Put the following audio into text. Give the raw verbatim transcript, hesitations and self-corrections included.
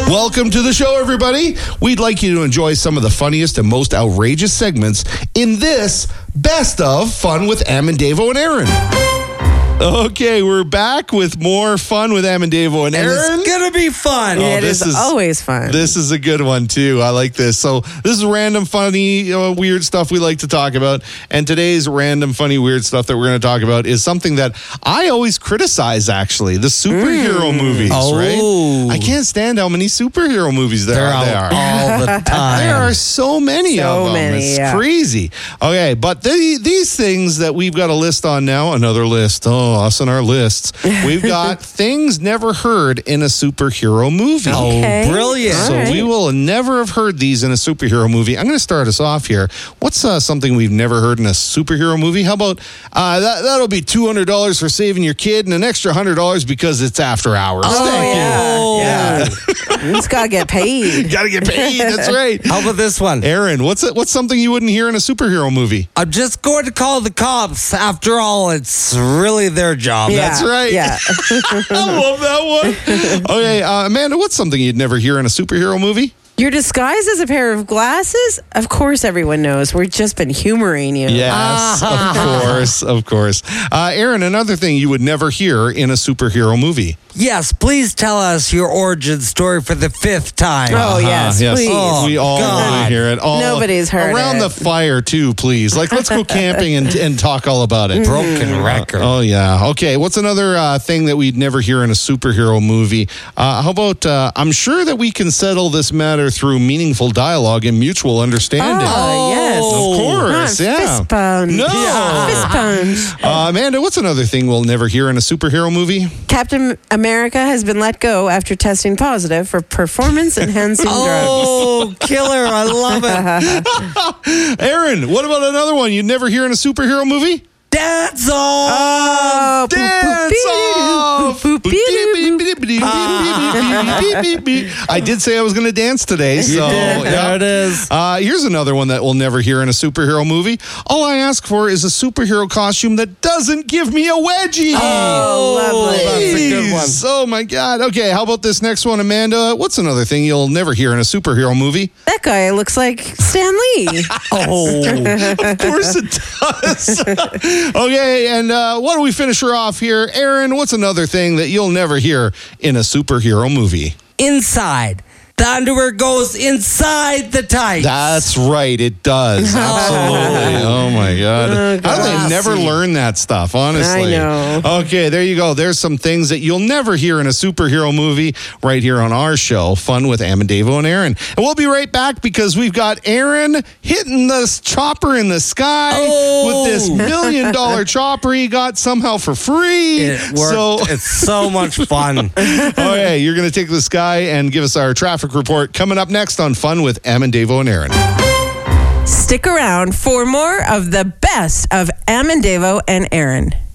Welcome to the show, everybody. We'd like you to enjoy some of the funniest and most outrageous segments in this Best of Fun with Am and Davo and Aaron. Okay, we're back with more fun with Am and Davo and Aaron. And it's gonna be fun. Oh, it this is, is- always fun. This is a good one, too. I like this. So this is random, funny, uh, weird stuff we like to talk about. And today's random, funny, weird stuff that we're going to talk about is something that I always criticize, actually. The superhero movies, Oh. right? I can't stand how many superhero movies there They're are. out There are. all the time. There are so many So of them. many, it's yeah. crazy. Okay, but the, these things that we've got a list on now, another list. Oh, us and our lists. We've got things never heard in a superhero movie. Oh, Okay. brilliant. All So right. we will never have heard these in a superhero movie. I'm going to start us off here. What's uh, something we've never heard in a superhero movie? How about uh, that, that'll be two hundred dollars for saving your kid and an extra one hundred dollars because it's after hours. Oh, Thank yeah. you. Yeah. It's got to get paid. Got to get paid. That's right. How about this one? Aaron, what's it, what's something you wouldn't hear in a superhero movie? I'm just going to call the cops. After all, it's really their job. Yeah. That's right. Yeah. I love that one. Okay, uh, Amanda, what's something you'd never hear in a superhero movie? You're disguised as a pair of glasses? Of course, everyone knows. We've just been humoring you. Yes, of course, of course. Uh, Aaron, another thing you would never hear in a superhero movie. Yes, please tell us your origin story for the fifth time. Oh, yes, Uh-huh, please. Oh, we all God. want to hear it. All, Nobody's heard around it. the fire too, please. Like, let's go camping and, and talk all about it. Broken record. Oh yeah. Okay. What's another uh, thing that we'd never hear in a superhero movie? Uh, how about? Uh, I'm sure that we can settle this matter through meaningful dialogue and mutual understanding. Oh, yes. Of course. Not Yeah. Fist punch. No. Fist punch. Uh, Amanda, what's another thing we'll never hear in a superhero movie? Captain America has been let go after testing positive for performance-enhancing drugs. Oh, killer. I love it. Aaron, what about another one you'd never hear in a superhero movie? Dance off. Oh, boop, boop, Dance off. boop, boop, boop, I did say I was going to dance today, so did. yeah. There it is. Uh, here's another one that we'll never hear in a superhero movie. All I ask for is a superhero costume that doesn't give me a wedgie. Oh, lovely. That's a good one. Jeez. Oh my God. Okay, how about this next one, Amanda? What's another thing you'll never hear in a superhero movie? That guy looks like Stan Lee. Oh. Of course it does. Okay, and uh, why don't we finish her off here? Aaron, what's another thing that you'll never hear in a superhero movie? Inside. The underwear goes inside the tights. That's right, it does. Absolutely. Oh my God. Oh, How do they God. never learn that stuff, honestly? I know. Okay, there you go. There's some things that you'll never hear in a superhero movie right here on our show, Fun with Am and Davo and Aaron. And we'll be right back because we've got Aaron hitting the chopper in the sky Oh. with this million dollar chopper he got somehow for free. It worked. So, It's so much fun. okay, you're going to take the sky and give us our traffic report coming up next on Fun with Am and Davo and Aaron. Stick around for more of the best of Am and Davo and Aaron.